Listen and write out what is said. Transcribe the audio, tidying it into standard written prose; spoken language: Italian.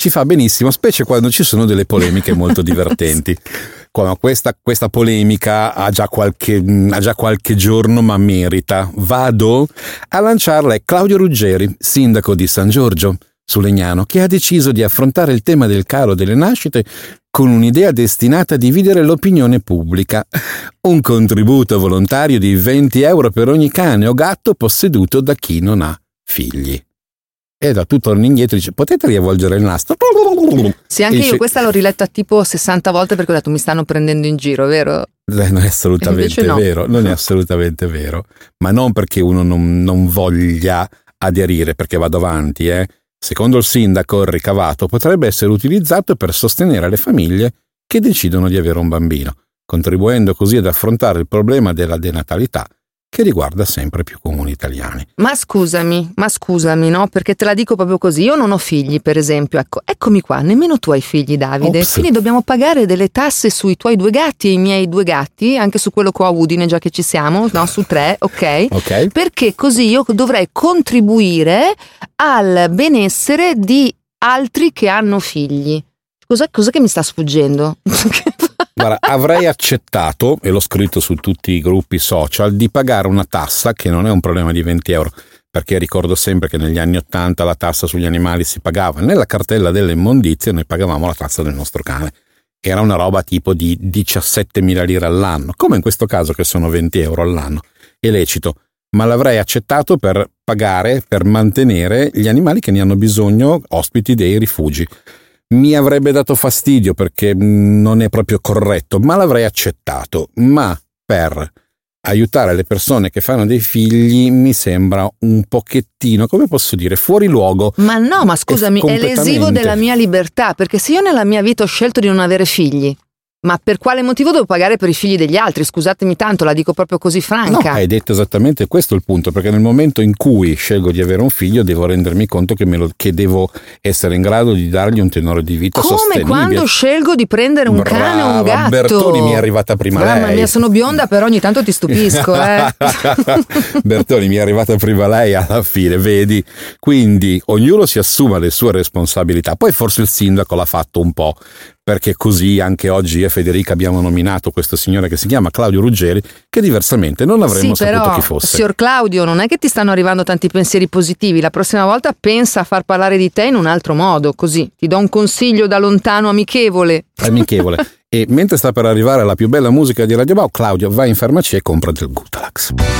ci fa benissimo, specie quando ci sono delle polemiche molto divertenti. Questa polemica ha già qualche giorno, ma merita. Vado a lanciarla. È Claudio Ruggeri, sindaco di San Giorgio su Legnano, che ha deciso di affrontare il tema del calo delle nascite con un'idea destinata a dividere l'opinione pubblica. Un contributo volontario di 20 euro per ogni cane o gatto posseduto da chi non ha figli. E da tutto indietro dice: potete riavvolgere il nastro? Sì, anche io questa l'ho riletta tipo 60 volte perché ho detto mi stanno prendendo in giro, vero? Non è assolutamente vero, non è assolutamente vero, ma non perché uno non voglia aderire, perché vado avanti, Secondo il sindaco, il ricavato potrebbe essere utilizzato per sostenere le famiglie che decidono di avere un bambino, contribuendo così ad affrontare il problema della denatalità che riguarda sempre più comuni italiani. Ma scusami, no? Perché te la dico proprio così. Io non ho figli, per esempio. Eccomi qua, nemmeno tu hai figli, Davide. Ops. Quindi dobbiamo pagare delle tasse sui tuoi 2 gatti e i miei 2 gatti, anche su quello che ho a Udine, già che ci siamo, no? Su 3, ok? Perché così io dovrei contribuire al benessere di altri che hanno figli. Cos'è che mi sta sfuggendo? Guarda, avrei accettato, e l'ho scritto su tutti i gruppi social, di pagare una tassa che non è un problema di 20 euro, perché ricordo sempre che negli anni 80 la tassa sugli animali si pagava. Nella cartella delle immondizie noi pagavamo la tassa del nostro cane. Era una roba tipo di 17.000 lire all'anno, come in questo caso che sono 20 euro all'anno. È lecito, ma l'avrei accettato per pagare, per mantenere gli animali che ne hanno bisogno, ospiti dei rifugi. Mi avrebbe dato fastidio perché non è proprio corretto, ma l'avrei accettato. Ma per aiutare le persone che fanno dei figli mi sembra un pochettino, come posso dire, fuori luogo. Ma no, ma scusami, è lesivo della mia libertà, perché se io nella mia vita ho scelto di non avere figli, ma per quale motivo devo pagare per i figli degli altri? Scusatemi tanto, la dico proprio così franca. No, hai detto esattamente questo il punto, perché nel momento in cui scelgo di avere un figlio devo rendermi conto che devo essere in grado di dargli un tenore di vita sostenibile. Come quando scelgo di prendere un cane o un gatto. Bertoni, mi è arrivata prima lei. Mamma mia, sono bionda, però ogni tanto ti stupisco, Bertoni, mi è arrivata prima lei alla fine, vedi? Quindi ognuno si assuma le sue responsabilità. Poi forse il sindaco l'ha fatto un po', perché così anche oggi io e Federica abbiamo nominato questo signore che si chiama Claudio Ruggeri, che diversamente non avremmo saputo chi fosse. Signor Claudio, non è che ti stanno arrivando tanti pensieri positivi. La prossima volta pensa a far parlare di te in un altro modo, così ti do un consiglio da lontano amichevole. E mentre sta per arrivare la più bella musica di Radio Wow, Claudio, vai in farmacia e compra del Gutalax.